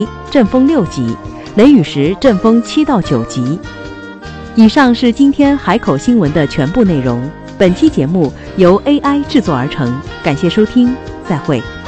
阵风6级，雷雨时阵风7到9级。以上是今天海口新闻的全部内容。本期节目由 AI 制作而成，感谢收听，再会。